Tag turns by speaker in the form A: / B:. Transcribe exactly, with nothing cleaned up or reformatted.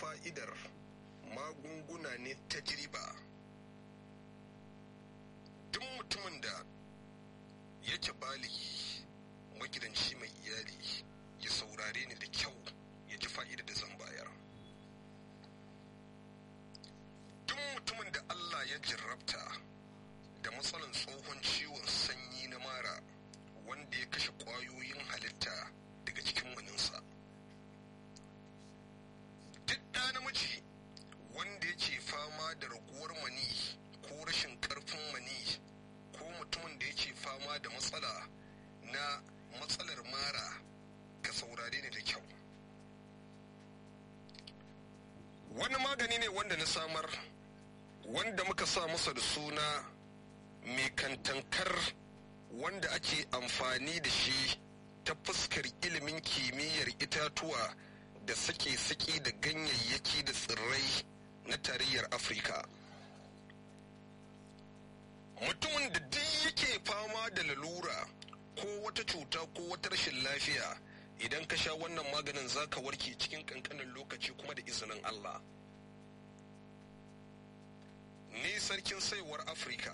A: fa'idar magunguna ne ta tajriba. Duk mutumin da yake baligi magidanci mai iyali ya saurare ni da kyau ya ji fa'ida da zan bayar. Duk mutumin da Allah ya jarrabta da matsalan tsohon ciwon sanyi na mara wanda ya kashe ƙwayoyin halitta daga cikin maninsa. Duk ɗa namiji wanda yake fama da raguwar mani ko rashin ƙarfin mani ko mutumin da yake fama da matsala na matsalar mara ka saurare ni da kyau. Wani magani ne wanda na samar wanda muka sa masa da suna mai kantankar, wanda ake amfani da shi ta fuskar ilimin kimiyyar itatuwa da sake-sake da ganyayyaki da tsirrai na tarayyar Afirka. Mutumin da duk yake fama da lalura ko wata cuta ko wata rashin lafiya, idan ka sha wannan maganin za ka warke cikin ƙanƙanin lokaci kuma da izinin Allah. Ni sarkin saiwar Afirka.